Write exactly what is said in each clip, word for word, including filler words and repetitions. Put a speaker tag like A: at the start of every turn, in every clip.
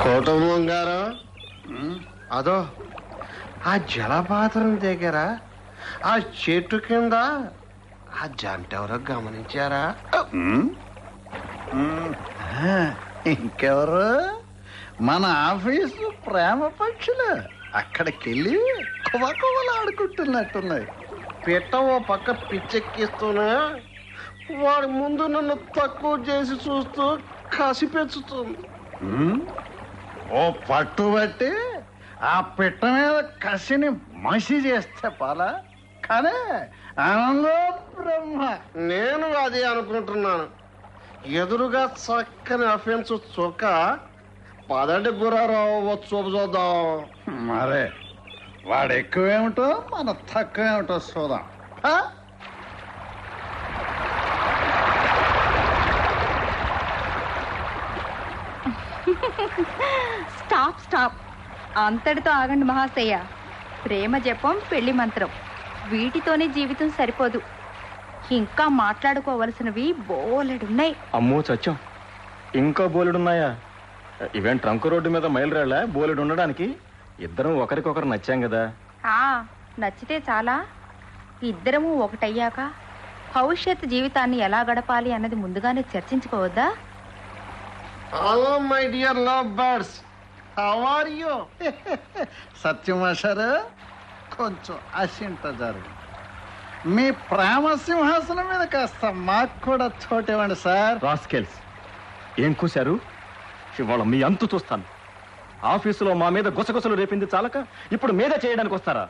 A: కుటుంబం గారు అదో ఆ జలపాతం దగ్గర ఆ చెట్టు కింద ఆ జంట ఎవరో గమనించారా?
B: ఇంకెవరు? మన ఆఫీసు ప్రేమ పక్షులు అక్కడికెళ్ళి కువకువలు ఆడుకుంటున్నట్టున్నాయి.
A: పిట్ట ఓ పక్క పిచ్చెక్కిస్తూనే వాడి ముందు నన్ను తక్కువ చేసి చూస్తూ కసి పెంచుతుంది.
B: ఓ పట్టుబట్టి ఆ పిట్ట మీద కసిని మసి చేస్తే పాలా, కానీ ఆనందో బ్రహ్మ.
A: నేను అది అనుకుంటున్నాను. ఎదురుగా చక్కని అఫెన్స్ చొక్క పదటి గురారావు చూపు చూద్దాం.
B: మరే వాడు ఎక్కువేమిటో మన తక్కువేమిటో చూద్దాం.
C: స్టాప్ స్టాప్ అంతటితో ఆగండి మహాశయ. ప్రేమ జపం, పెళ్లి మంత్రం వీటితోనే జీవితం సరిపోదు. ఇంకా మాట్లాడుకోవలసినవి బోలెడున్నాయి.
D: అమ్మో సత్యం, ఇంకా బోలెడున్నాయా? ఇవేం ట్రంక్ రోడ్డు మీద మైలురాళ్ళ బోలెడు ఉండడానికి? ఇద్దరం ఒకరికొకరు నచ్చాం కదా.
C: ఆ నచ్చితే చాలా. ఇద్దరము ఒకటయ్యాక భవిష్యత్ జీవితాన్ని ఎలా గడపాలి అన్నది ముందుగానే చర్చించుకోవద్దా?
A: Hello my dear love birds, how are you?
B: సత్యమాషారు, కొంచెం అసింట జరుగు. మీ ప్రేమ సింహాసనం మీద కాస్త మాకు కూడా చోటివ్వండి సార్.
D: రాస్కెల్స్, ఏం కూశారు? ఇవాళ మీ అంతు చూస్తాను. ఆఫీసులో మా మీద గుసగుసలు రేపింది చాలక ఇప్పుడు మీద చేయడానికి వస్తారా?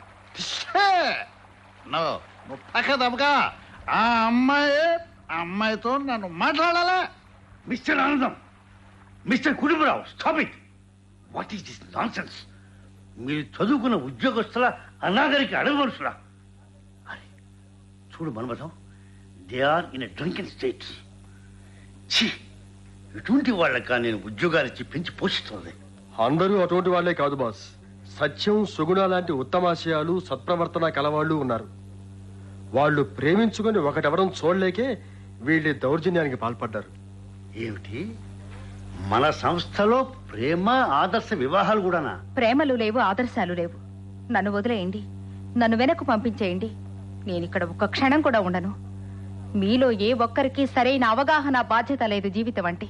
B: నువ్వు పక్కదమ్మగా ఆ అమ్మాయి ఆ అమ్మాయితో నన్ను మాట్లాడాలా?
E: మిస్టర్ ఆనందం, mister Kutumbarao, stop it. What is this non sense? మీరు చదువుకున్న ఉద్యోగస్తుల అనాగరికి అడగవలసులా? అరే చూడు Manmatham, they are in a drunken state. ఛీ, ఇటువంటి వాళ్ళకా నేను ఉద్యోగాలు ఇచ్చి పెంచి పోషిస్తుంది.
F: అందరూ అటువంటి వాళ్లే కాదు బాస్. సత్యం, సుగుణ లాంటి ఉత్తమాశయాలు, సత్ప్రవర్తన కలవాళ్ళు ఉన్నారు. వాళ్ళు ప్రేమించుకుని ఒకటెవరం చూడలేకే వీళ్ళ దౌర్జన్యానికి పాల్పడ్డారు.
E: ఏమిటి, మన సంస్థలో ప్రేమ ఆదర్శ వివాహాలు కూడానా?
C: ప్రేమలు లేవు, ఆదర్శాలు లేవు. నన్ను వదిలేయండి, నన్ను వెనక్కు పంపించేయండి. నేనిక్కడ ఒక్క క్షణం కూడా ఉండను. మీలో ఏ ఒక్కరికి సరైన అవగాహన, బాధ్యత లేదు జీవితం అంటే.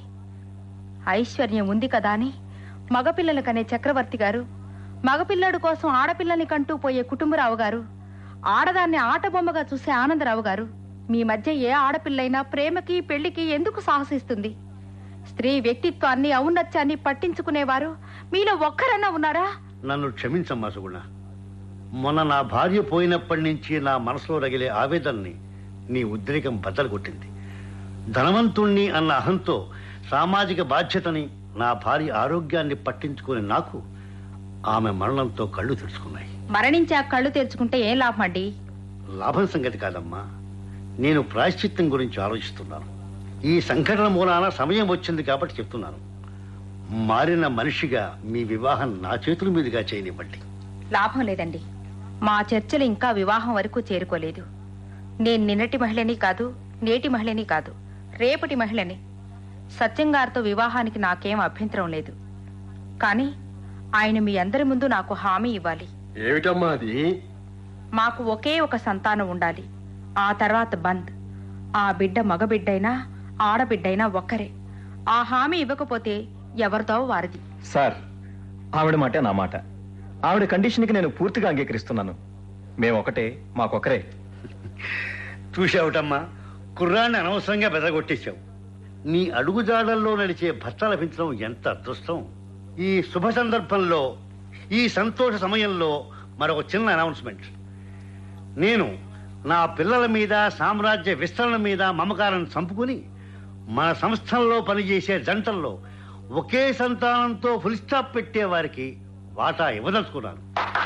C: ఐశ్వర్యం ఉంది కదా అని మగపిల్లలు కనే చక్రవర్తి గారు, మగపిల్లడు కోసం ఆడపిల్లని కంటూ పోయే కుటుంబరావు గారు, ఆడదాన్ని ఆటబొమ్మగా చూసే ఆనందరావు గారు, మీ మధ్య ఏ ఆడపిల్లైనా ప్రేమకి పెళ్లికి ఎందుకు సాహసిస్తుంది? స్త్రీ వ్యక్తిత్వాన్ని, ఔన్నత్యాన్ని పట్టించుకునేవారు మీలో ఒక్కరన్నా ఉన్నారా?
E: నన్ను క్షమించమ్మా సుగుణ. మొన్న నా భార్య పోయినప్పటి నుంచి నా మనసులో రగిలే ఆవేదనని నీ ఉద్రేకం బద్దలు కొట్టింది. ధనవంతుణ్ణి అన్న అహంతో సామాజిక బాధ్యతని, నా భార్య ఆరోగ్యాన్ని పట్టించుకుని నాకు ఆమె మరణంతో కళ్ళు తెరుచుకున్నాయి.
C: మరణించి ఆ కళ్ళు తెరుచుకుంటే ఏం లాభం అండి?
E: లాభం సంగతి కాదమ్మా, నేను ప్రాయశ్చిత్తం గురించి ఆలోచిస్తున్నాను. ఈ సంఘటన మూలాన సమయం వచ్చింది కాబట్టి చెప్తున్నాను. మారిన మనిషిగా మీ వివాహం నా చేతుల మీదుగా చేయనివ్వండి.
C: లాభం లేదండి, మా చర్చలు ఇంకా వివాహం వరకు చేరుకోలేదు. నేను నిన్నటి మహిళని కాదు, నేటి మహిళని కాదు, రేపటి మహిళని. సత్యం గారితో వివాహానికి నాకేం అభ్యంతరం లేదు. కానీ ఆయన మీ అందరి ముందు నాకు హామీ ఇవ్వాలి.
F: ఏమిటమ్మా అది?
C: మాకు ఒకే ఒక సంతానం ఉండాలి. ఆ తర్వాత బంద్. ఆ బిడ్డ మగబిడ్డైనా ఆడబిడ్డైనా ఒక్కరే. ఆ హామీ ఇవ్వకపోతే ఎవరితో వారిది.
D: సార్, ఆవిడ మాటే నా మాట. ఆవిడ కండిషన్కి నేను పూర్తిగా అంగీకరిస్తున్నాను. మేమొకటే, మాకొకరే.
E: చూసావుటమ్మా, కుర్రాన్ని అనవసరంగా బెదగొట్టేశావు. నీ అడుగుజాడల్లో నడిచే భర్త లభించడం ఎంత అదృష్టం. ఈ శుభ సందర్భంలో, ఈ సంతోష సమయంలో మరొక చిన్న అనౌన్స్మెంట్. నేను నా పిల్లల మీద, సామ్రాజ్య విస్తరణ మీద మమకారం చంపుకుని మన సంస్థల్లో పనిచేసే జంటల్లో ఒకే సంతానంతో ఫుల్ స్టాప్ పెట్టే వారికి వాటా ఇవ్వదలుచుకున్నాను.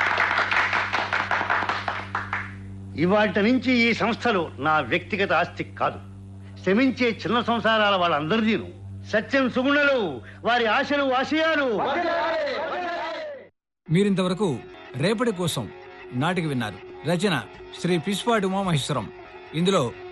E: ఇవాటి నుంచి ఈ సంస్థలు నా వ్యక్తిగత ఆస్తి కాదు, శ్రమించే చిన్న సంసారాల వాళ్ళందరిదీను. సత్యం, సుగుణలు, వారి ఆశలు, ఆశయాలు.
G: మీరింతవరకు రేపటి కోసం నాటిక విన్నారు. రచన శ్రీ పిస్పాటి ఉమామహేశ్వరం. ఇందులో